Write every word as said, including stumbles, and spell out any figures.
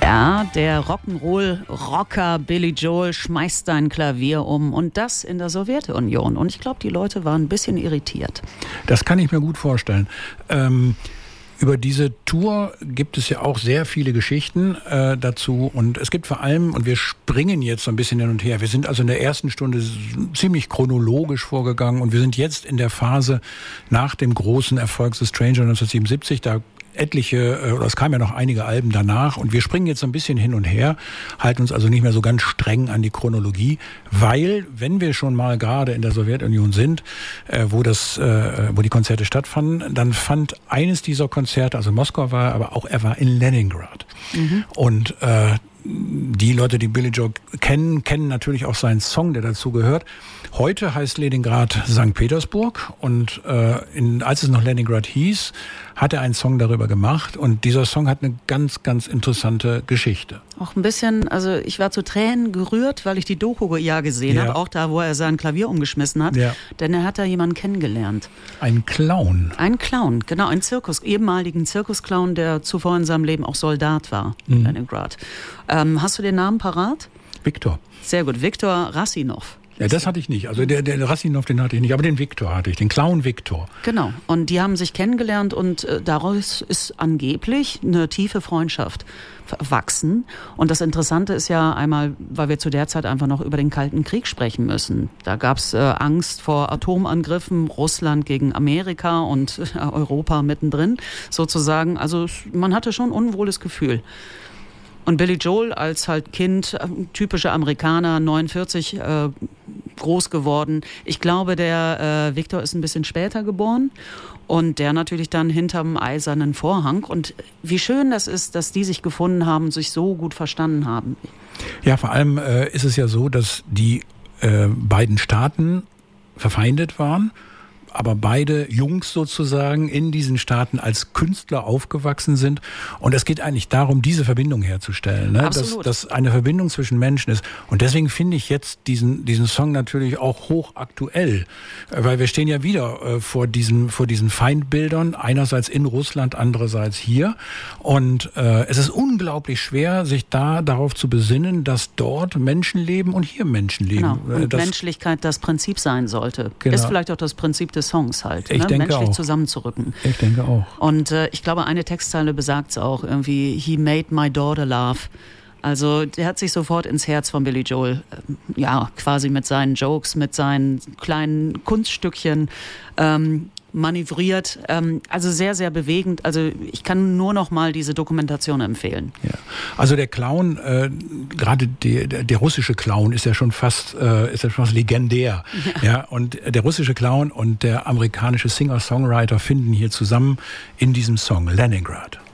Ja, der Rock'n'Roll-Rocker Billy Joel schmeißt sein Klavier um und das in der Sowjetunion. Und ich glaube, die Leute waren ein bisschen irritiert. Das kann ich mir gut vorstellen. Ähm, über diese Tour gibt es ja auch sehr viele Geschichten äh, dazu. Und es gibt vor allem, und wir springen jetzt so ein bisschen hin und her, wir sind also in der ersten Stunde ziemlich chronologisch vorgegangen und wir sind jetzt in der Phase nach dem großen Erfolg The Stranger neunzehnhundertsiebenundsiebzig, da etliche, oder es kamen ja noch einige Alben danach und wir springen jetzt so ein bisschen hin und her, halten uns also nicht mehr so ganz streng an die Chronologie, weil, wenn wir schon mal gerade in der Sowjetunion sind, äh, wo das, äh, wo die Konzerte stattfanden, dann fand eines dieser Konzerte, also Moskau war, aber auch er war in Leningrad. Mhm. Und äh, die Leute, die Billy Joel kennen, kennen natürlich auch seinen Song, der dazu gehört. Heute heißt Leningrad Sankt Petersburg und äh, in, als es noch Leningrad hieß, hat er einen Song darüber gemacht und dieser Song hat eine ganz, ganz interessante Geschichte. Auch ein bisschen, also ich war zu Tränen gerührt, weil ich die Doku ja gesehen ja. habe, auch da, wo er sein Klavier umgeschmissen hat, ja. denn er hat da jemanden kennengelernt. Ein Clown. Ein Clown, genau, ein Zirkus, ehemaligen Zirkusclown, der zuvor in seinem Leben auch Soldat war in mhm. Leningrad. Ähm, hast du den Namen parat? Viktor. Sehr gut, Viktor Rassinov. Ja, das hatte ich nicht. Also der, der Rassinov, den hatte ich nicht, aber den Viktor hatte ich, den Clown Viktor. Genau. Und die haben sich kennengelernt und äh, daraus ist angeblich eine tiefe Freundschaft wachsen. Und das Interessante ist ja einmal, weil wir zu der Zeit einfach noch über den Kalten Krieg sprechen müssen. Da gab es äh, Angst vor Atomangriffen, Russland gegen Amerika und äh, Europa mittendrin sozusagen. Also man hatte schon ein unwohles Gefühl. Und Billy Joel als halt Kind, äh, typischer Amerikaner, neunundvierzig, äh, groß geworden. Ich glaube, der äh, Viktor ist ein bisschen später geboren und der natürlich dann hinterm eisernen Vorhang. Und wie schön das ist, dass die sich gefunden haben und sich so gut verstanden haben. Ja, vor allem äh, ist es ja so, dass die äh, beiden Staaten verfeindet waren, aber beide Jungs sozusagen in diesen Staaten als Künstler aufgewachsen sind. Und es geht eigentlich darum, diese Verbindung herzustellen, ne? dass, dass eine Verbindung zwischen Menschen ist. Und deswegen finde ich jetzt diesen, diesen Song natürlich auch hochaktuell, weil wir stehen ja wieder äh, vor diesen, vor diesen Feindbildern, einerseits in Russland, andererseits hier. Und äh, es ist unglaublich schwer, sich da darauf zu besinnen, dass dort Menschen leben und hier Menschen leben. Genau. Und das, Menschlichkeit das Prinzip sein sollte. Genau. Ist vielleicht auch das Prinzip des Songs halt, ich ne? denke menschlich auch. zusammenzurücken. Ich denke auch. Und äh, ich glaube, eine Textzeile besagt es auch irgendwie, he made my daughter laugh. Also der hat sich sofort ins Herz von Billy Joel, äh, ja, quasi mit seinen Jokes, mit seinen kleinen Kunststückchen ähm, manövriert. Ähm, also sehr, sehr bewegend. Also ich kann nur noch mal diese Dokumentation empfehlen. Ja. Also der Clown, äh, gerade die, der, der russische Clown ist ja schon fast, äh, ist ja schon fast legendär. Ja. Ja, und der russische Clown und der amerikanische Singer-Songwriter finden hier zusammen in diesem Song Leningrad.